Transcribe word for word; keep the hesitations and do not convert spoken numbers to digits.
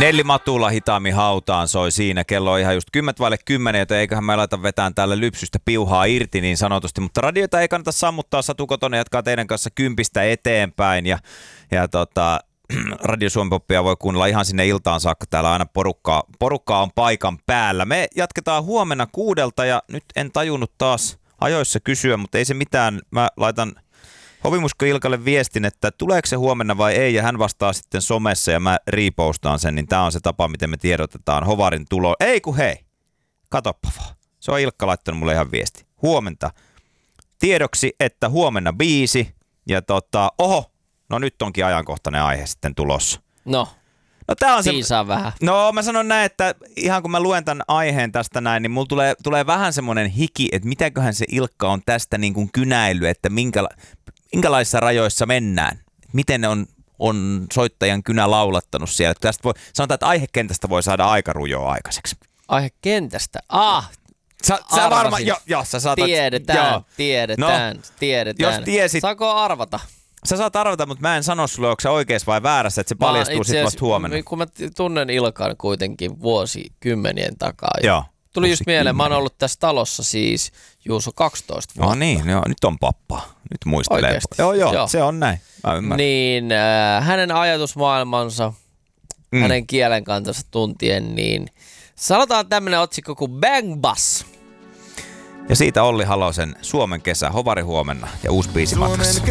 Nelli Matula hitaammin hautaan soi siinä. Kello on ihan just kymmentä vaille kymmenen, joten eiköhän me laita vetään täällä lypsystä piuhaa irti niin sanotusti. Mutta radioita ei kannata sammuttaa. Satu Kotonen jatkaa teidän kanssa kympistä eteenpäin. Ja, ja tota, Radio Suomi Poppia voi kuunnella ihan sinne iltaan saakka. Täällä aina porukkaa, porukkaa on paikan päällä. Me jatketaan huomenna kuudelta ja nyt en tajunnut taas ajoissa kysyä, mutta ei se mitään. Mä laitan Hovimusko Ilkalle viestin, että tuleeko se huomenna vai ei, ja hän vastaa sitten somessa ja mä repostaan sen, niin tää on se tapa, miten me tiedotetaan Hovarin tulo. Ei kun hei, katoppa vaan. Se on Ilkka laittanut mulle ihan viesti. Huomenta. Tiedoksi, että huomenna biisi, ja tota, oho, no nyt onkin ajankohtainen aihe sitten tulossa. No, no tää on se, tiisaa vähän. No mä sanon näin, että ihan kun mä luen tämän aiheen tästä näin, niin mulla tulee, tulee vähän semmoinen hiki, että mitäköhän se Ilkka on tästä niin kuin kynäily, että minkä, minkälaisissa rajoissa mennään. Miten ne on, on soittajan kynä laulattanut siellä. Tästä voi, sanotaan, että aihekentästä voi saada aika rujoa aikaiseksi. Aihekentästä? Ah, Sä, sä varmaan, jo, jo, sä saatat, tiedetään, joo. tiedetään, no, tiedetään. Jos tiesit, saako arvata? Sä saat arvata, mutta mä en sano sulle, onko sä oikeassa vai väärässä, että se paljastuu sitten vasta huomenna. Kun mä tunnen Ilkan kuitenkin vuosikymmenien takaa. Joo. Tuli just mieleen, mä oon ollut tässä talossa siis Juuso kaksitoista vuotta. No niin, joo, nyt on pappa. Nyt muistelee. Oikeasti? Joo, joo, joo, se on näin. Mä ymmärrän. Niin, äh, hänen ajatusmaailmansa, mm. hänen kielenkantansa tuntien, niin sanotaan tämmönen otsikko kuin Bang Bass. Ja siitä Olli Halosen Suomen kesä, Hovari huomenna ja uusi biisi matkassa.